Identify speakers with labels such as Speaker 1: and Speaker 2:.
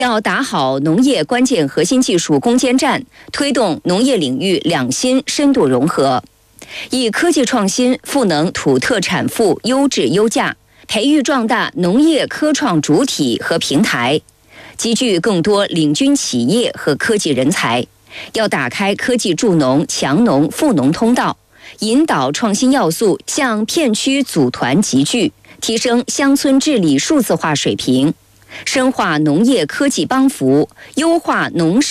Speaker 1: 要打好农业关键核心技术攻坚战，推动农业领域两新深度融合，以科技创新赋能土特产富优质优价，培育壮大农业科创主体和平台，集聚更多领军企业和科技人才。要打开科技助农、强农、富农通道，引导创新要素向片区组团集聚，提升乡村治理数字化水平，深化农业科技帮扶，优化农